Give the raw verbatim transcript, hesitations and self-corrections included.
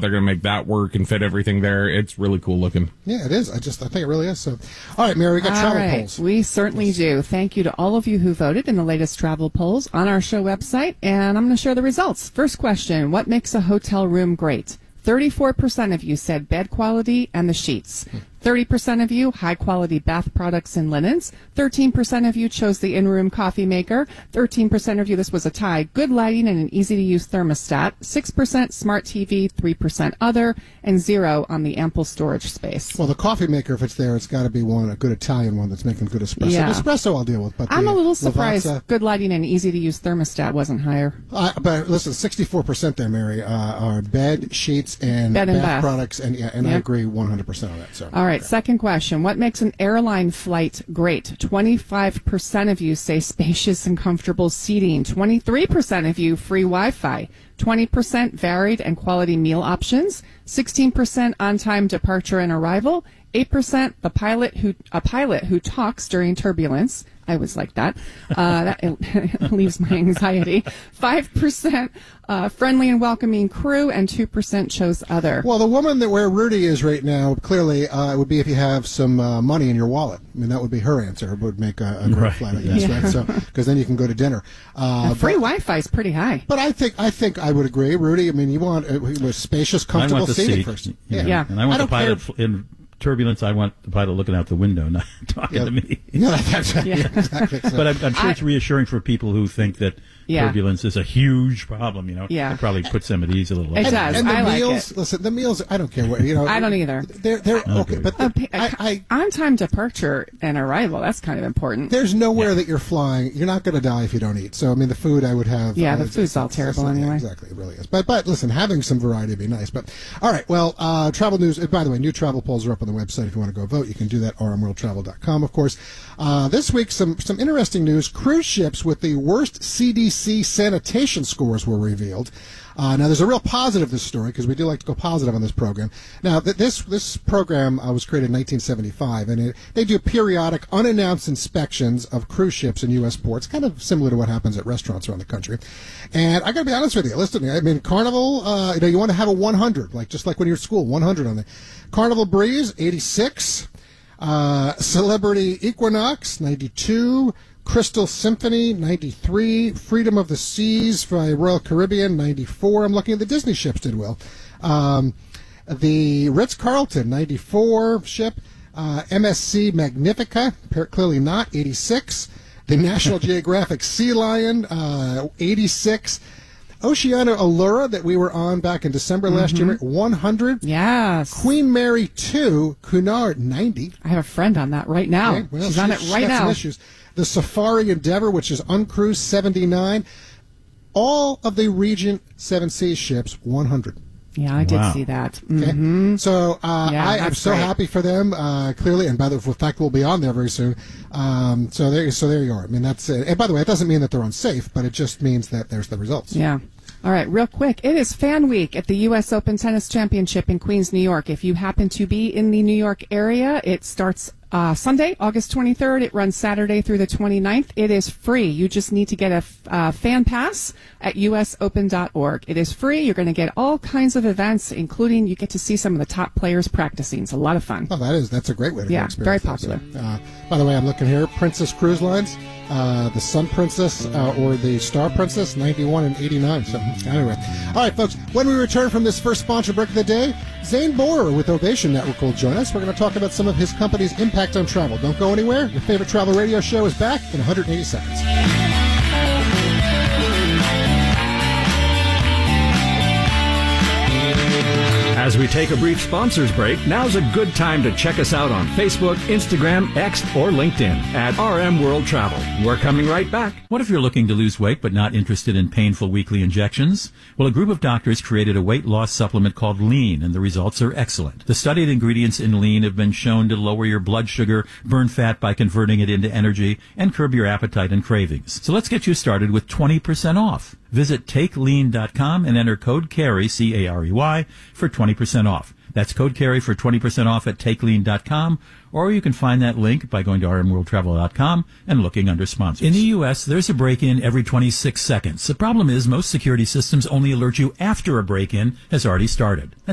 they're going to make that work and fit everything there. It's really cool looking. Yeah, it is. I just I think it really is. So, all right, Mary, we got all travel right. polls. We certainly yes. do. Thank you to all of you who voted in the latest travel polls on our show website, and I'm going to share the results. First question, what makes a hotel room great? thirty-four percent of you said bed quality and the sheets. thirty percent of you, high-quality bath products and linens. thirteen percent of you chose the in-room coffee maker. thirteen percent of you, this was a tie, good lighting and an easy-to-use thermostat. six percent smart T V, three percent other, and zero on the ample storage space. Well, the coffee maker, if it's there, it's got to be one, a good Italian one that's making good espresso. Yeah. Espresso I'll deal with. But I'm the a little surprised Lavazza, good lighting and easy-to-use thermostat wasn't higher. Uh, but listen, sixty-four percent there, Mary, uh, are bed, sheets, and Bed and bath, bath. products, and yeah, and I Yep. agree one hundred percent on that. So. All right, okay. second question. What makes an airline flight great? twenty-five percent of you say spacious and comfortable seating. twenty-three percent of you free Wi-Fi. twenty percent varied and quality meal options. sixteen percent on-time departure and arrival. eight percent the pilot who a pilot who talks during turbulence. I was like that. Uh, that it leaves my anxiety. five percent uh, friendly and welcoming crew, and two percent chose other. Well, the woman that where Rudy is right now, clearly, uh, it would be if you have some uh, money in your wallet. I mean, that would be her answer. It would make a, a great Right. flight, I guess, Yeah. right? So, because then you can go to dinner. Uh, Free but, Wi-Fi is pretty high. but I think I think I would agree, Rudy. I mean, you want uh, with spacious, I comfortable want the seating seat. first. Yeah. Yeah. And I want I the don't pilot care. fl- in turbulence. I want the pilot looking out the window, not talking Yeah. to me. Yeah, that's right. Yeah. Yeah, exactly. So, But I'm, I'm sure I- it's reassuring for people who think that Yeah. turbulence is a huge problem. You know, Yeah. it probably puts them at ease a little. It bit. does. and the I like meals, it. listen, the meals. I don't care what you know. I don't either. They're they're okay, Okay. but A the, pa- I, I on-time departure and arrival, that's kind of important. there's nowhere that you're flying. You're not going to die if you don't eat. So I mean, the food I would have. Yeah, uh, the it's- food's all it's- terrible it's- yeah, anyway. Exactly, it really is. But but listen, having some variety would be nice. But all right, well, uh, travel news. uh, By the way, new travel polls are up on the website. If you want to go vote, you can do that. r m world travel dot com, of course. Uh, this week, some some interesting news. Cruise ships with the worst C D C sanitation scores were revealed. Uh, now, there's a real positive to this story because we do like to go positive on this program. Now, th- this this program uh, was created in nineteen seventy-five, and it, they do periodic, unannounced inspections of cruise ships in U S ports, kind of similar to what happens at restaurants around the country. And I got to be honest with you. Listen, I mean, Carnival, uh, you know, you want to have a one hundred, like just like when you're at school, one hundred on the Carnival Breeze, eighty-six. Uh, Celebrity Equinox, ninety-two. Crystal Symphony, ninety-three. Freedom of the Seas by Royal Caribbean, ninety-four. I'm looking at the Disney ships did well. Um, the Ritz-Carlton, ninety-four ship. Uh, M S C Magnifica, clearly not, eighty-six. The National Geographic Sea Lion, uh, eighty-six. Oceania Allura that we were on back in December last year, one hundred. Yes. Queen Mary two, Cunard, ninety. I have a friend on that right now. Okay, well, She's on she- it she's right got some now. issues. The Safari Endeavor, which is uncruised, seventy-nine. All of the Regent Seven Seas ships, one hundred. Yeah, I did Wow. see that. Okay? hmm So uh, Yeah, I am that's so great. happy for them, uh, clearly, and by the fact we'll be on there very soon. Um, so there, so there you are. I mean, that's it. And by the way, it doesn't mean that they're unsafe, but it just means that there's the results. Yeah. All right, real quick. It is Fan Week at the U S Open Tennis Championship in Queens, New York. If you happen to be in the New York area, it starts uh, Sunday, August twenty-third. It runs Saturday through the twenty-ninth. It is free. You just need to get a f- uh, fan pass at u s open dot org. It is free. You're going to get all kinds of events, including you get to see some of the top players practicing. It's a lot of fun. Oh, that is that's a great way to Yeah, go experience very that. So, popular. uh, by the way, I'm looking here. Princess Cruise Lines, uh, the Sun Princess uh, or the Star Princess, ninety-one and eighty-nine. So anyway, all right, folks. When we return from this first sponsor break of the day, Zane Borer with Ovation Network will join us. We're going to talk about some of his company's impact on travel. Don't go anywhere. Your favorite travel radio show is back in one hundred eighty seconds. As we take a brief sponsors break, now's a good time to check us out on Facebook, Instagram, X, or LinkedIn at R M World Travel. We're coming right back. What if you're looking to lose weight but not interested in painful weekly injections? Well, a group of doctors created a weight loss supplement called Lean, and the results are excellent. The studied ingredients in Lean have been shown to lower your blood sugar, burn fat by converting it into energy, and curb your appetite and cravings. So let's get you started with twenty percent off. Visit take lean dot com and enter code CAREY, C A R E Y, for twenty percent off. That's code CAREY for twenty percent off at take lean dot com, or you can find that link by going to r m world travel dot com and looking under sponsors. In the U S, there's a break-in every twenty-six seconds. The problem is most security systems only alert you after a break-in has already started.